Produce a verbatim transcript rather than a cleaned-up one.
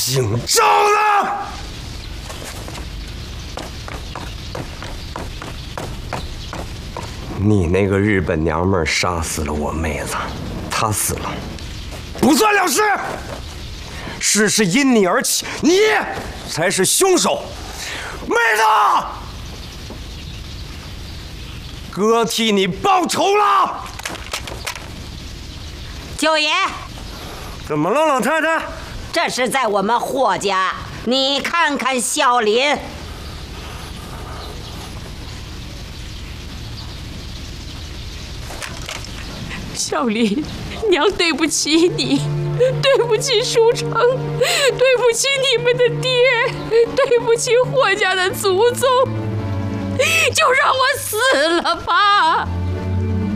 姓赵的！你那个日本娘们杀死了我妹子，她死了，不算了事。事是因你而起，你才是凶手。妹子，哥替你报仇了。 九爷， 怎么了，老太太？ 这是在我们霍家，你看看小林。 小林，娘对不起你，对不起书城，对不起你们的爹，对不起霍家的祖宗，就让我死了吧。